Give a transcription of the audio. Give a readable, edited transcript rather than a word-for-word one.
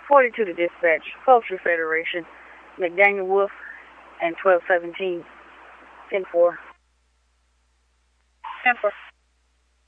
42 to dispatch, Poultry Federation, McDaniel Wolf, and 1217. 10-4. 10-4.